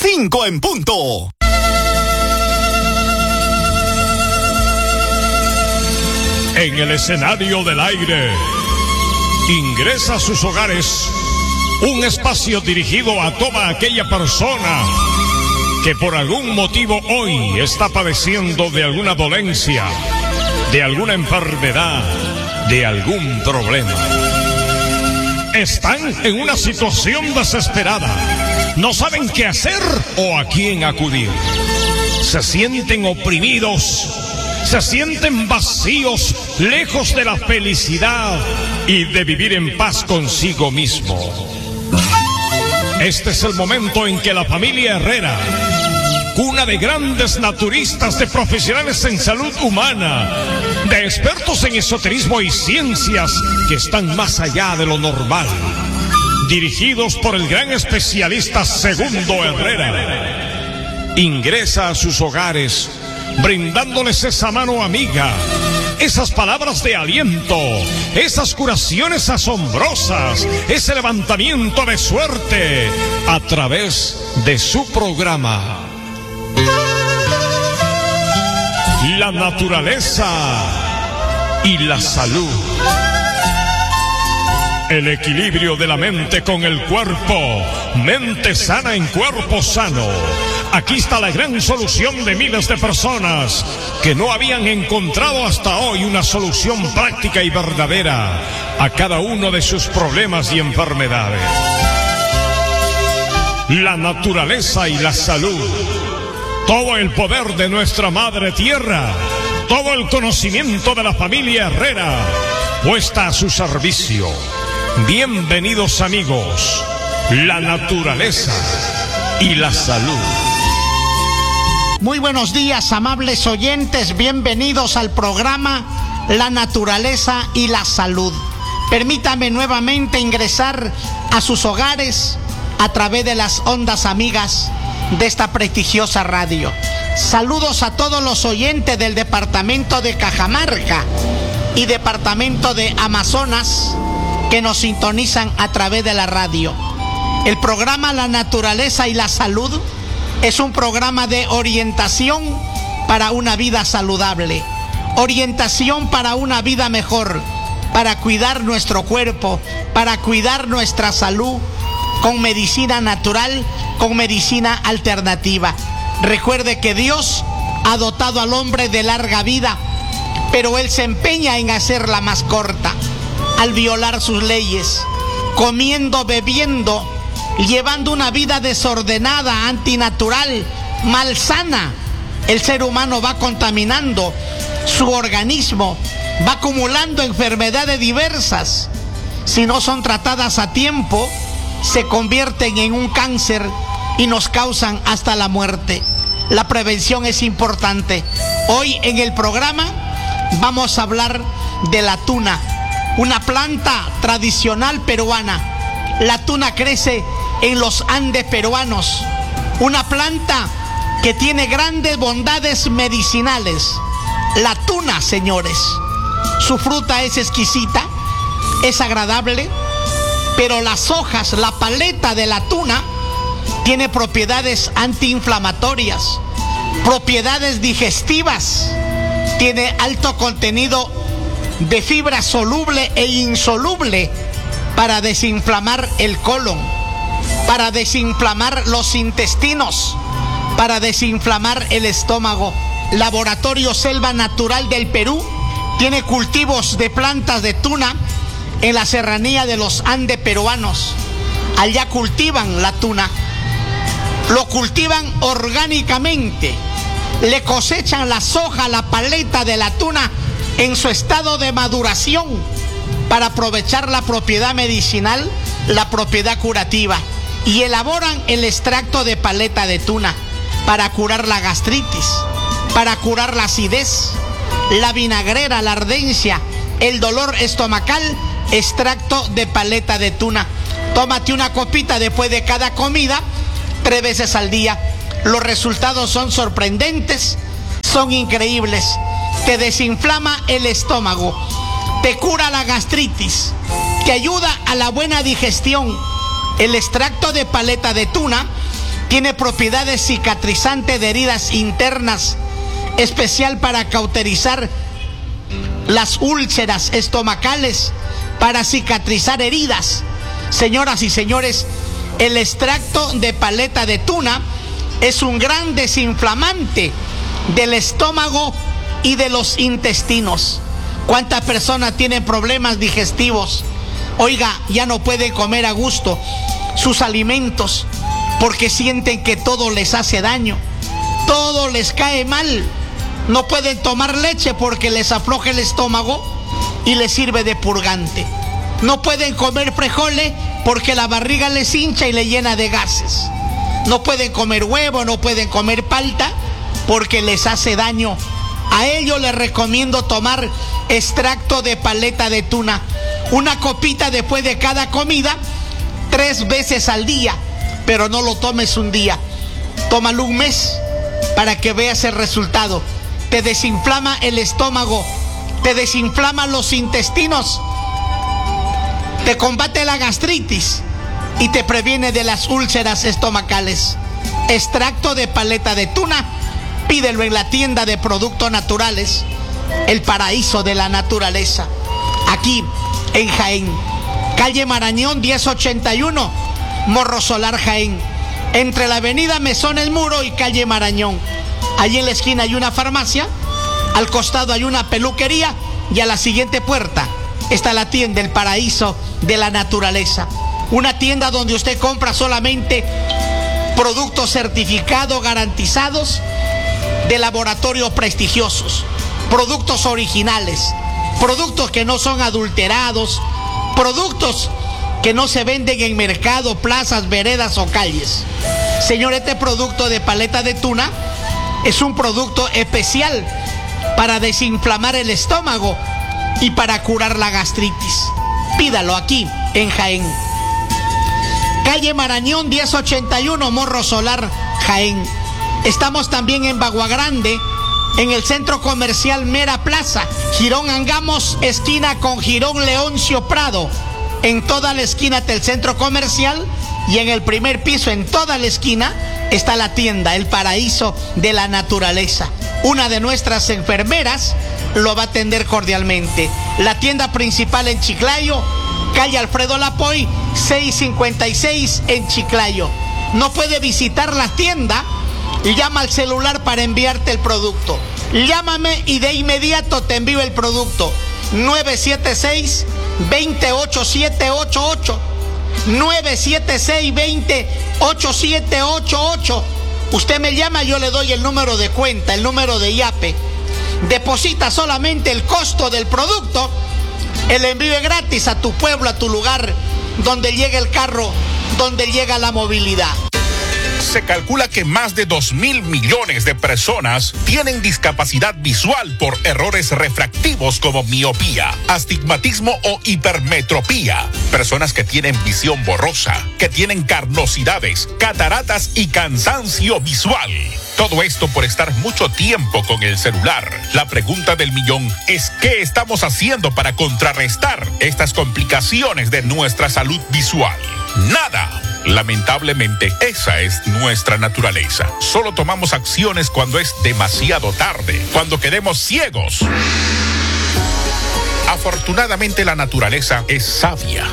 5 en punto. En el escenario del aire, ingresa a sus hogares un espacio dirigido a toda aquella persona que por algún motivo hoy está padeciendo de alguna dolencia, de alguna enfermedad, de algún problema. Están en una situación desesperada. No saben qué hacer o a quién acudir. Se sienten oprimidos, se sienten vacíos, lejos de la felicidad y de vivir en paz consigo mismo. Este es el momento en que la familia Herrera, cuna de grandes naturistas, de profesionales en salud humana, de expertos en esoterismo y ciencias que están más allá de lo normal, dirigidos por el gran especialista Segundo Herrera, ingresa a sus hogares brindándoles esa mano amiga, esas palabras de aliento, esas curaciones asombrosas, ese levantamiento de suerte a través de su programa. La naturaleza y la salud. El equilibrio de la mente con el cuerpo. Mente sana en cuerpo sano. Aquí está la gran solución de miles de personas que no habían encontrado hasta hoy una solución práctica y verdadera a cada uno de sus problemas y enfermedades. La naturaleza y la salud. Todo el poder de nuestra madre tierra, todo el conocimiento de la familia Herrera, puesta a su servicio. Bienvenidos amigos, la naturaleza y la salud. Muy buenos días, amables oyentes, bienvenidos al programa La Naturaleza y la Salud. Permítame nuevamente ingresar a sus hogares a través de las ondas amigas de esta prestigiosa radio. Saludos a todos los oyentes del departamento de Cajamarca y departamento de Amazonas que nos sintonizan a través de la radio. El programa La Naturaleza y la Salud es un programa de orientación para una vida saludable, orientación para una vida mejor, para cuidar nuestro cuerpo, para cuidar nuestra salud, con medicina natural, con medicina alternativa. Recuerde que Dios ha dotado al hombre de larga vida, pero él se empeña en hacerla más corta, al violar sus leyes, comiendo, bebiendo, llevando una vida desordenada, antinatural, malsana. El ser humano va contaminando su organismo, va acumulando enfermedades diversas. Si no son tratadas a tiempo, se convierten en un cáncer y nos causan hasta la muerte. La prevención es importante. Hoy en el programa vamos a hablar de la tuna, una planta tradicional peruana. La tuna crece en los Andes peruanos, una planta que tiene grandes bondades medicinales. La tuna, señores, su fruta es exquisita, es agradable, pero las hojas, la paleta de la tuna tiene propiedades antiinflamatorias, propiedades digestivas, tiene alto contenido de fibra soluble e insoluble para desinflamar el colon, para desinflamar los intestinos, para desinflamar el estómago. Laboratorio Selva Natural del Perú tiene cultivos de plantas de tuna en la serranía de los Andes peruanos. Allá cultivan la tuna, lo cultivan orgánicamente, le cosechan las hojas, la paleta de la tuna en su estado de maduración para aprovechar la propiedad medicinal, la propiedad curativa, y elaboran el extracto de paleta de tuna para curar la gastritis, para curar la acidez, la vinagrera, la ardencia, el dolor estomacal. Extracto de paleta de tuna. Tómate una copita después de cada comida, 3 veces al día. Los resultados son sorprendentes, son increíbles. Te desinflama el estómago, te cura la gastritis, te ayuda a la buena digestión. El extracto de paleta de tuna Tiene propiedades cicatrizantes de heridas internas, especial para cauterizar las úlceras estomacales, para cicatrizar heridas. Señoras y señores, el extracto de paleta de tuna es un gran desinflamante del estómago y de los intestinos. ¿Cuántas personas tienen problemas digestivos? Oiga, ya no pueden comer a gusto sus alimentos porque sienten que todo les hace daño, todo les cae mal. No pueden tomar leche porque les afloja el estómago y les sirve de purgante. No pueden comer frijoles porque la barriga les hincha y le llena de gases. No pueden comer huevo, no pueden comer palta porque les hace daño. A ellos les recomiendo tomar extracto de paleta de tuna, una copita después de cada comida, 3 veces al día, pero no lo tomes un día, tómalo un mes para que veas el resultado. Te desinflama el estómago, te desinflama los intestinos, te combate la gastritis y te previene de las úlceras estomacales. Extracto de paleta de tuna, pídelo en la tienda de productos naturales, el paraíso de la naturaleza, aquí en Jaén, calle Marañón 1081, Morro Solar, Jaén, entre la avenida Mesón El Muro y calle Marañón. Allí en la esquina hay una farmacia, al costado hay una peluquería y a la siguiente puerta está la tienda El Paraíso de la Naturaleza. Una tienda donde usted compra solamente productos certificados, garantizados, de laboratorios prestigiosos, productos originales, productos que no son adulterados, productos que no se venden en mercado, plazas, veredas o calles. Señor, este producto de paleta de tuna es un producto especial para desinflamar el estómago y para curar la gastritis. Pídalo aquí en Jaén. Calle Marañón 1081, Morro Solar, Jaén. Estamos también en Bagua Grande, en el centro comercial Mera Plaza, Girón Angamos, esquina con Girón Leoncio Prado. En toda la esquina del centro comercial y en el primer piso, en toda la esquina, está la tienda El Paraíso de la Naturaleza. Una de nuestras enfermeras lo va a atender cordialmente. La tienda principal en Chiclayo, calle Alfredo Lapoy, 656 en Chiclayo. No puede visitar la tienda, llama al celular para enviarte el producto. Llámame y de inmediato te envío el producto. 976-208788. 976-208788. Usted me llama, yo le doy el número de cuenta, el número de IAPE. Deposita solamente el costo del producto. El envío es gratis a tu pueblo, a tu lugar, donde llega el carro, donde llega la movilidad. Se calcula que más de 2.000 millones de personas tienen discapacidad visual por errores refractivos como miopía, astigmatismo o hipermetropía. Personas que tienen visión borrosa, que tienen carnosidades, cataratas y cansancio visual. Todo esto por estar mucho tiempo con el celular. La pregunta del millón es: ¿qué estamos haciendo para contrarrestar estas complicaciones de nuestra salud visual? Nada. Lamentablemente, esa es nuestra naturaleza. Solo tomamos acciones cuando es demasiado tarde, cuando quedemos ciegos. Afortunadamente, la naturaleza es sabia